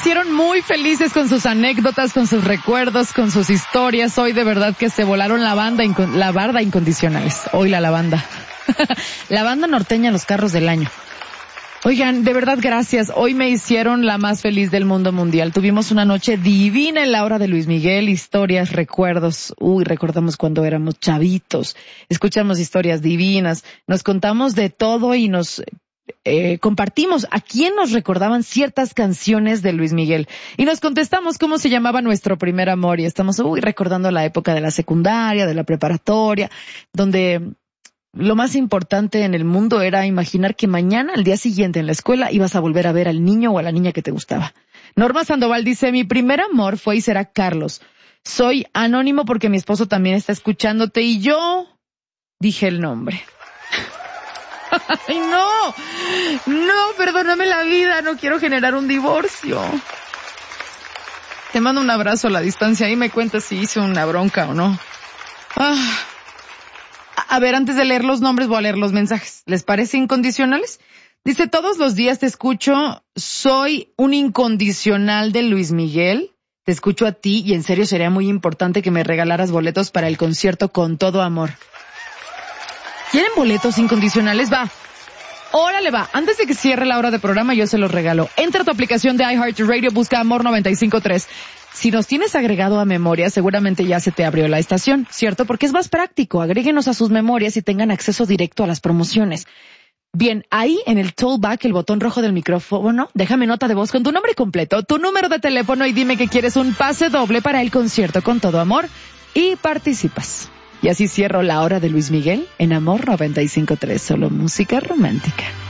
hicieron muy felices con sus anécdotas, con sus recuerdos, con sus historias. Hoy de verdad que se volaron la barda incondicionales. Hoy la banda. La banda norteña, los carros del año. Oigan, de verdad gracias. Hoy me hicieron la más feliz del mundo mundial. Tuvimos una noche divina en la hora de Luis Miguel, historias, recuerdos. Recordamos cuando éramos chavitos. Escuchamos historias divinas. Nos contamos de todo y nos compartimos a quién nos recordaban ciertas canciones de Luis Miguel. Y nos contestamos cómo se llamaba nuestro primer amor. Y estamos recordando la época de la secundaria, de la preparatoria, donde lo más importante en el mundo era imaginar que mañana, al día siguiente en la escuela, ibas a volver a ver al niño o a la niña que te gustaba. Norma Sandoval dice, mi primer amor fue y será Carlos. Soy anónimo porque mi esposo también está escuchándote y yo dije el nombre. ¡Ay, no, perdóname la vida, no quiero generar un divorcio! Te mando un abrazo a la distancia y me cuentas si hice una bronca o no. A ver, antes de leer los nombres voy a leer los mensajes. ¿Les parece incondicionales? Dice, todos los días te escucho, soy un incondicional de Luis Miguel. Te escucho a ti y en serio sería muy importante que me regalaras boletos para el concierto Con Todo Amor. ¿Quieren boletos incondicionales? Va. Órale, va. Antes de que cierre la hora de programa, yo se los regalo. Entra a tu aplicación de iHeartRadio, busca Amor 95.3. Si nos tienes agregado a memoria, seguramente ya se te abrió la estación, ¿cierto? Porque es más práctico. Agréguenos a sus memorias y tengan acceso directo a las promociones. Bien, ahí en el toolback, el botón rojo del micrófono, déjame nota de voz con tu nombre completo, tu número de teléfono y dime que quieres un pase doble para el concierto Con Todo Amor y participas. Y así cierro la hora de Luis Miguel en Amor 95.3, solo música romántica.